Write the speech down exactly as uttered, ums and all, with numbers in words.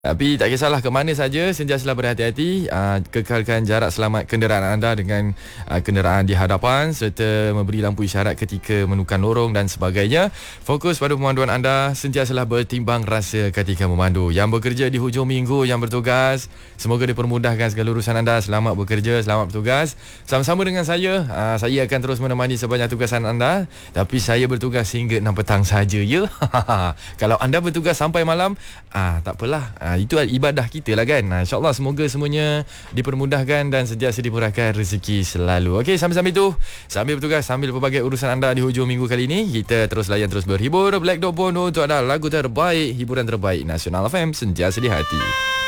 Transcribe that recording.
Tapi tak kisahlah ke mana saja, sentiasalah berhati-hati, uh, kekalkan jarak selamat kenderaan anda dengan uh, kenderaan di hadapan serta memberi lampu isyarat ketika menemukan lorong dan sebagainya. Fokus pada pemanduan anda, sentiasalah bertimbang rasa ketika memandu. Yang bekerja di hujung minggu, yang bertugas, semoga dipermudahkan segala urusan anda. Selamat bekerja, selamat bertugas. Sama-sama dengan saya, uh, saya akan terus menemani sebanyak tugasan anda, tapi saya bertugas hingga enam petang saja ya. Kalau anda bertugas sampai malam, ah tak apalah. Uh, itu ibadah kita lah kan. Nah, InsyaAllah semoga semuanya dipermudahkan dan sentiasa dimurahkan rezeki selalu. Okey, sambil-sambil tu, sambil bertugas, sambil pelbagai urusan anda di hujung minggu kali ini, kita terus layan, terus berhibur. Black Dog Bono untuk anda, lagu terbaik, hiburan terbaik Nasional F M, sentiasa di hati.